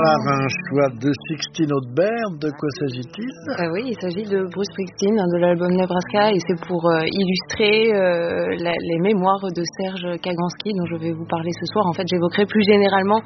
soir, un choix de Sixtine Haute-Berne. De quoi s'agit-il ? Oui, il s'agit de Bruce Springsteen, de l'album Nebraska, et c'est pour illustrer les mémoires de Serge Kaganski dont je vais vous parler ce soir. En fait, j'évoquerai plus généralement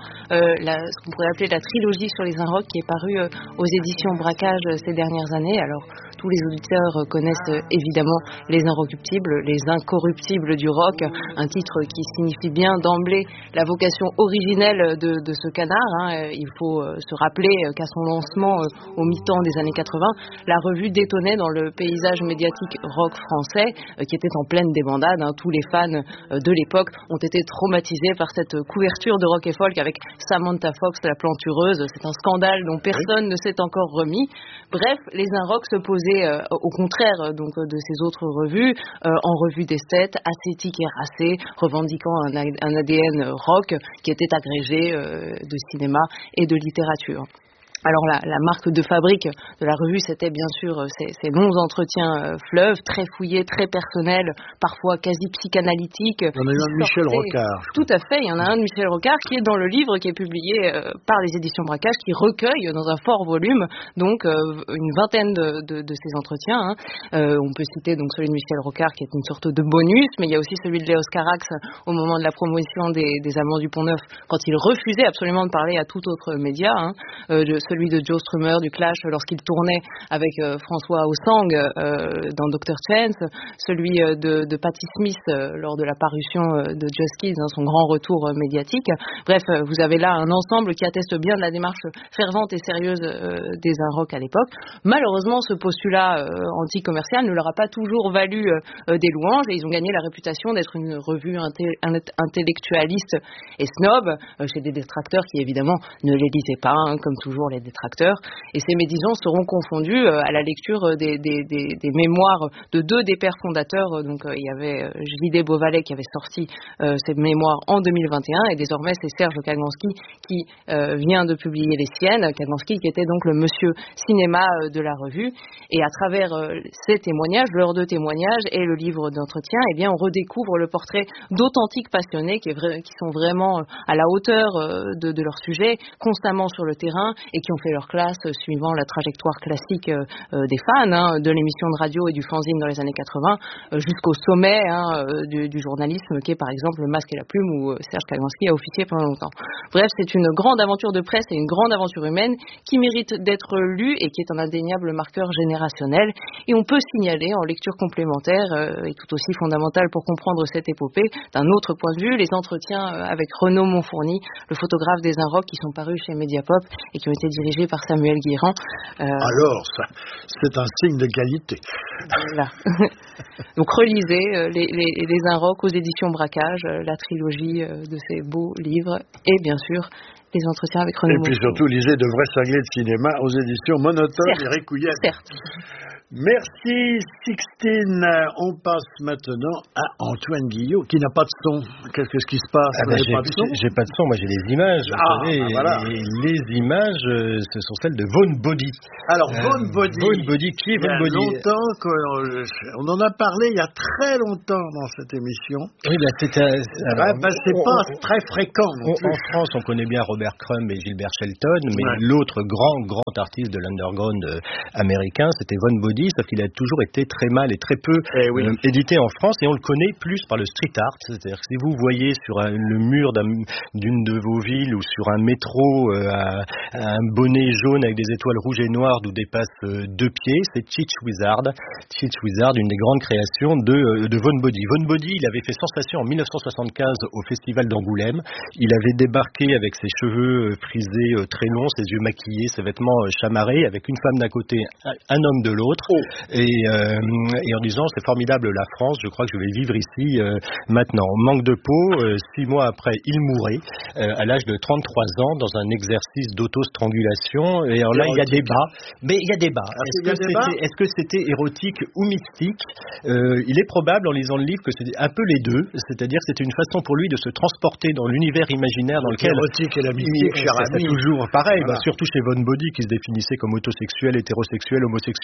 ce qu'on pourrait appeler la trilogie sur les Inrocks qui est parue aux éditions Braquage ces dernières années. Alors, tous les auditeurs connaissent évidemment Les Inrecuptibles, les incorruptibles du rock, un titre qui signifie bien d'emblée la vocation originelle de ce canard. Il faut se rappeler qu'à son lancement au mi-temps des années 80, la revue détonnait dans le paysage médiatique rock français qui était en pleine débandade. Tous les fans de l'époque ont été traumatisés par cette couverture de rock et folk avec Samantha Fox, la plantureuse. C'est un scandale dont personne ne s'est encore remis. Bref, les Inrocks se posaient au contraire donc de ces autres revues, en revue d'esthète, ascétique et racée, revendiquant un ADN rock qui était agrégé de cinéma et de littérature. Alors la marque de fabrique de la revue, c'était bien sûr ces longs entretiens fleuves, très fouillés, très personnels, parfois quasi psychanalytiques. Il y en a un de Michel Rocard. Tout à fait, il y en a un de Michel Rocard qui est dans le livre qui est publié par les éditions Braquage, qui recueille dans un fort volume donc une vingtaine de ces entretiens. On peut citer donc celui de Michel Rocard qui est une sorte de bonus, mais il y a aussi celui de Léos Carax au moment de la promotion des Amants du Pont-Neuf, quand il refusait absolument de parler à tout autre média. Celui de Joe Strummer du Clash lorsqu'il tournait avec François Ossang dans Dr. Chance, celui de Patti Smith lors de la parution de Just Kids, son grand retour médiatique. Bref, vous avez là un ensemble qui atteste bien de la démarche fervente et sérieuse des Inrocks à l'époque. Malheureusement, ce postulat anti-commercial ne leur a pas toujours valu des louanges, et ils ont gagné la réputation d'être une revue intellectualiste et snob chez des détracteurs qui évidemment ne les lisaient pas, comme toujours les détracteurs, et ces médisances seront confondues à la lecture des mémoires de deux des pères fondateurs. Donc il y avait J.D. Beauvalet qui avait sorti ses mémoires en 2021, et désormais c'est Serge Kaganski qui vient de publier les siennes. Kaganski qui était donc le monsieur cinéma de la revue, et à travers ces témoignages, leurs deux témoignages et le livre d'entretien, eh bien on redécouvre le portrait d'authentiques passionnés qui sont vraiment à la hauteur de leur sujet, constamment sur le terrain, et qui ont fait leur classe suivant la trajectoire classique des fans de l'émission de radio et du fanzine dans les années 80 jusqu'au sommet du journalisme qui est par exemple Le Masque et la Plume, où Serge Kaganski a officié pendant longtemps. Bref, c'est une grande aventure de presse et une grande aventure humaine qui mérite d'être lue et qui est un indéniable marqueur générationnel, et on peut signaler en lecture complémentaire et tout aussi fondamentale pour comprendre cette épopée d'un autre point de vue, les entretiens avec Renaud Monfourny, le photographe des Inrocks, qui sont parus chez Mediapop et qui ont été dirigé par Samuel Guérand. Alors, ça, c'est un signe de qualité. Voilà. Donc relisez les Inrocks aux éditions Braquage, la trilogie de ces beaux livres, et bien sûr les entretiens avec Renaud Monfourny. Et puis surtout, lisez De vrais cinglés de cinéma aux éditions Monotone et Récouillette. Certes. Merci Sixtine. On passe maintenant à Antoine Guillot qui n'a pas de son. Qu'est-ce qui se passe? J'ai pas de son, moi j'ai les images. Voilà. Et les images, ce sont celles de Vaughn Body. Alors Vaughn Body. Vaughn Body, qui est Vaughn Body? Il y a longtemps qu'on en a parlé, il y a très longtemps dans cette émission. Oui, c'est pas très fréquent non plus. En France, on connaît bien Robert Crumb et Gilbert Shelton, mais l'autre grand artiste de l'underground américain, c'était Vaughn Body, sauf qu'il a toujours été très mal et très peu édité en France, et on le connaît plus par le street art. C'est-à-dire que si vous voyez sur le mur d'une de vos villes ou sur un métro un bonnet jaune avec des étoiles rouges et noires d'où dépassent 2 pieds, c'est Cheech Wizard. Cheech Wizard, une des grandes créations de Vaughn Body. Vaughn Body, il avait fait sensation en 1975 au Festival d'Angoulême. Il avait débarqué avec ses cheveux frisés très longs, ses yeux maquillés, ses vêtements chamarrés, avec une femme d'un côté, un homme de l'autre. Et en disant c'est formidable la France, je crois que je vais vivre ici maintenant. Manque de peau, 6 mois après il mourait à l'âge de 33 ans dans un exercice d'auto-strangulation, et alors là il y a débat, mais il y a débat. Est-ce que c'était érotique ou mystique? Il est probable en lisant le livre que c'était un peu les deux, c'est-à-dire que c'était une façon pour lui de se transporter dans l'univers imaginaire dans lequel l'érotique et la mystique, c'est toujours pareil, surtout chez Vaughn Body qui se définissait comme autosexuel, hétérosexuel, homosexuel, maso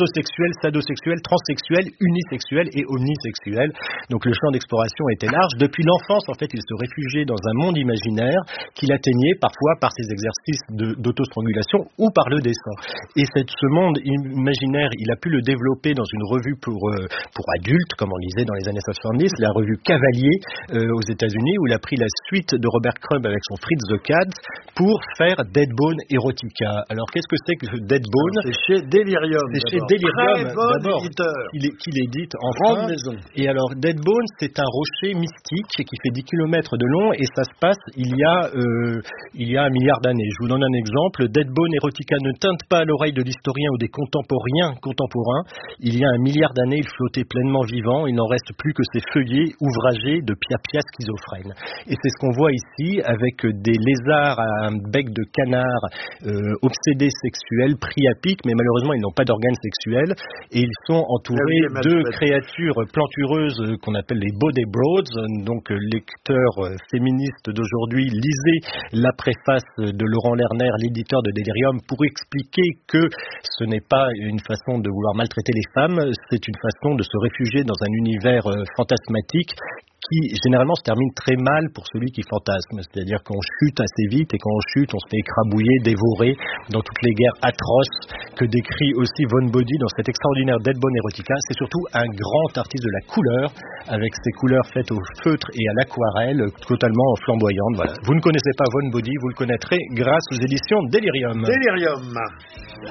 homosexuels, sadosexuels, transsexuels, unisexuels et omnisexuels. Donc le champ d'exploration était large. Depuis l'enfance, en fait, il se réfugiait dans un monde imaginaire qu'il atteignait parfois par ses exercices d'autostrangulation ou par le dessin. Et ce monde imaginaire, il a pu le développer dans une revue pour adultes, comme on lisait dans les années 70, la revue Cavalier aux États-Unis, où il a pris la suite de Robert Crumb avec son Fritz the Cat pour faire Dead Bone Erotica. Alors qu'est-ce que c'est que Dead Bone? C'est chez Delirium. C'est chez Delirium, d'abord, qui l'édite en grande France. maison. Et alors Dead Bone, c'est un rocher mystique qui fait 10 km de long et ça se passe il y a 1 milliard d'années. Je vous donne un exemple. Dead Bone Erotica ne tinte pas à l'oreille de l'historien ou des contemporains. Il y a 1 milliard d'années, il flottait pleinement vivant. Il n'en reste plus que ses feuillets ouvragés de piapia schizophrènes. Et c'est ce qu'on voit ici avec des lézards à un bec de canard obsédés sexuels, pris à pic, mais malheureusement ils n'ont pas d'organes sexuels et ils sont entourés de créatures plantureuses qu'on appelle les body broads. Donc lecteurs féministes d'aujourd'hui, lisez la préface de Laurent Lerner, l'éditeur de Delirium, pour expliquer que ce n'est pas une façon de vouloir maltraiter les femmes, c'est une façon de se réfugier dans un univers fantasmatique qui généralement se termine très mal pour celui qui fantasme, c'est-à-dire qu'on chute assez vite et quand on chute, on se fait écrabouiller, dévorer dans toutes les guerres atroces que décrit aussi Von Body dans cet extraordinaire Dead Bone Erotica. C'est surtout un grand artiste de la couleur, avec ses couleurs faites au feutre et à l'aquarelle, totalement flamboyantes. Voilà. Vous ne connaissez pas Von Body, vous le connaîtrez grâce aux éditions Delirium. Delirium.